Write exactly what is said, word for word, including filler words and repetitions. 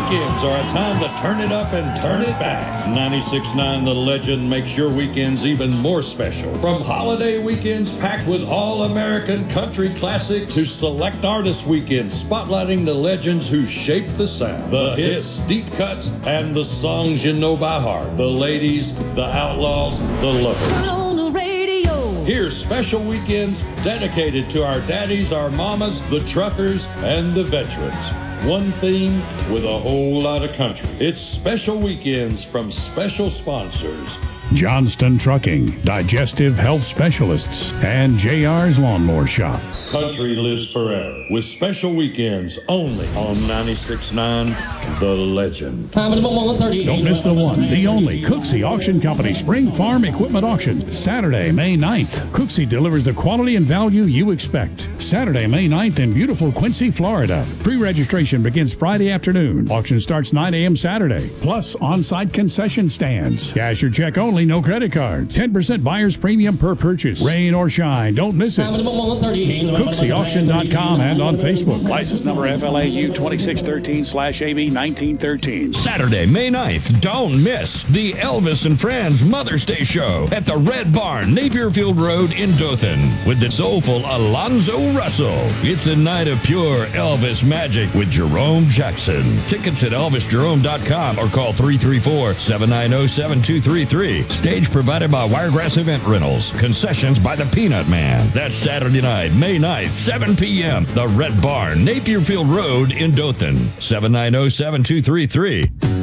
Weekends are a time to turn it up and turn it back. ninety-six point nine The Legend makes your weekends even more special. From holiday weekends packed with all-American country classics to select artist weekends spotlighting the legends who shaped the sound. The hits, deep cuts, and the songs you know by heart. The ladies, the outlaws, the lovers. On the radio. Here's special weekends dedicated to our daddies, our mamas, the truckers, and the veterans. One theme with a whole lot of country. It's special weekends from special sponsors. Johnston Trucking, Digestive Health Specialists, and J R's Lawnmower Shop. Country lives forever with special weekends only on ninety-six point nine The Legend. Don't miss the one, the only Cooksey Auction Company Spring Farm Equipment Auction, Saturday, May ninth. Cooksey delivers the quality and value you expect. Saturday, May ninth in beautiful Quincy, Florida. Pre-registration begins Friday afternoon. Auction starts nine a.m. Saturday. Plus on-site concession stands. Cash or check only, no credit cards. ten percent buyer's premium per purchase. Rain or shine, don't miss it. Cooksey Auction dot com and on Facebook. License number F L A U twenty-six thirteen slash A B nineteen thirteen. Saturday, May ninth. Don't miss the Elvis and Friends Mother's Day Show at the Red Barn, Napierfield Road in Dothan with the soulful Alonzo Russell. It's a night of pure Elvis magic with Jerome Jackson. Tickets at Elvis Jerome dot com or call three three four, seven nine zero, seven two three three. Stage provided by Wiregrass Event Rentals. Concessions by the Peanut Man. That's Saturday night, May ninth, seven p.m. The Red Barn, Napierfield Road in Dothan. seven nine zero, seven two three three.